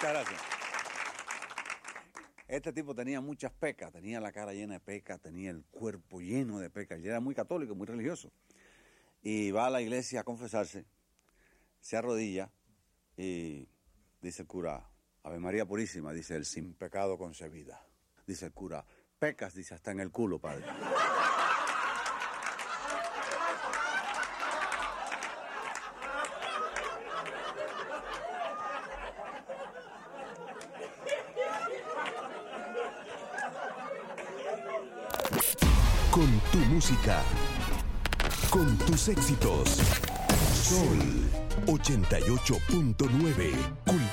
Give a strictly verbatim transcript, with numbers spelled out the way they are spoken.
Muchas gracias. Este tipo tenía muchas pecas, tenía la cara llena de pecas, tenía el cuerpo lleno de pecas. Y era muy católico, muy religioso. Y va a la iglesia a confesarse, se arrodilla y dice el cura, Ave María Purísima, dice él, sin pecado concebida. Dice el cura, pecas, dice, hasta en el culo, padre. Con tu música, con tus éxitos. Sol ochenta y ocho punto nueve.